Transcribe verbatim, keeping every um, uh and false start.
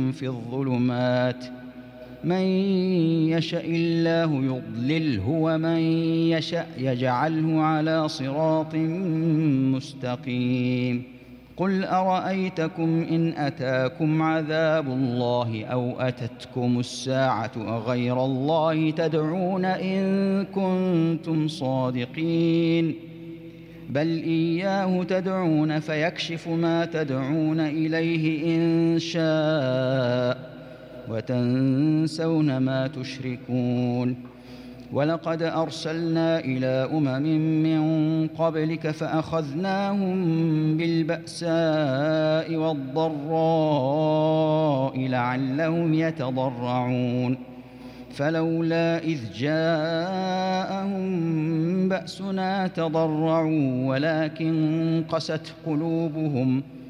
في الظلمات من يشاء الله يضلله ومن يشاء يجعله على صراط مستقيم. قل أرأيتكم إن أتاكم عذاب الله أو أتتكم الساعة أغير الله تدعون إن كنتم صادقين بل إياه تدعون فيكشف ما تدعون إليه إن شاء وتنسون ما تشركون. ولقد أرسلنا إلى أمم من قبلك فأخذناهم بالبأساء والضراء لعلهم يتضرعون فلولا إذ جاءهم بأسنا تضرعوا ولكن قست قلوبهم